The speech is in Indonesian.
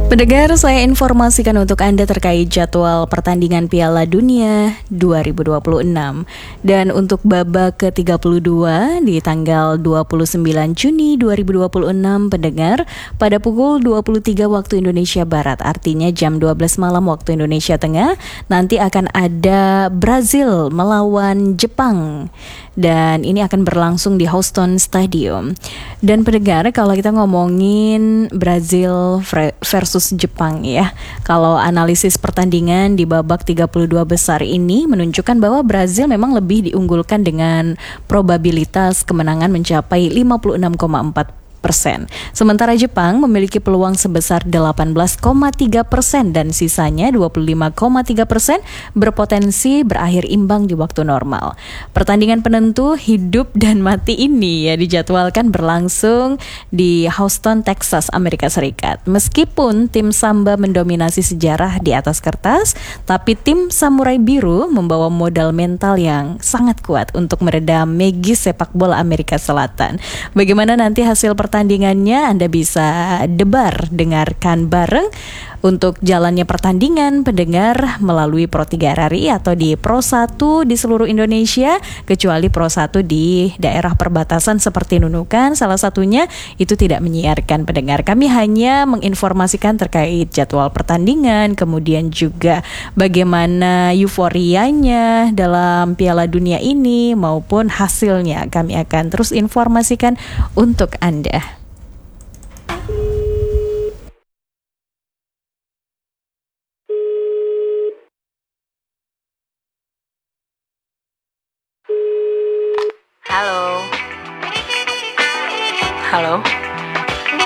Pendengar, saya informasikan untuk Anda terkait jadwal pertandingan Piala Dunia 2026. Dan untuk babak ke-32 di tanggal 29 Juni 2026, pendengar, pada pukul 23 waktu Indonesia Barat, artinya jam 12 malam waktu Indonesia Tengah, nanti akan ada Brazil melawan Jepang. Dan ini akan berlangsung di Houston Stadium. Dan pendengar, kalau kita ngomongin Brazil versus Jepang ya, kalau analisis pertandingan di babak 32 besar ini menunjukkan bahwa Brazil memang lebih diunggulkan dengan probabilitas kemenangan mencapai 56,4%. Sementara Jepang memiliki peluang sebesar 18,3% dan sisanya 25,3% berpotensi berakhir imbang di waktu normal. Pertandingan penentu hidup dan mati ini ya dijadwalkan berlangsung di Houston, Texas, Amerika Serikat. Meskipun tim Samba mendominasi sejarah di atas kertas, tapi tim Samurai Biru membawa modal mental yang sangat kuat untuk meredam magis sepak bola Amerika Selatan. Bagaimana nanti hasil pertandingannya Anda bisa dengarkan bareng untuk jalannya pertandingan pendengar melalui Pro 3 RRI atau di Pro 1 di seluruh Indonesia, kecuali Pro 1 di daerah perbatasan seperti Nunukan salah satunya itu tidak menyiarkan pendengar. Kami hanya menginformasikan terkait jadwal pertandingan, kemudian juga bagaimana euforianya dalam Piala Dunia ini maupun hasilnya kami akan terus informasikan untuk Anda. Halo. Halo.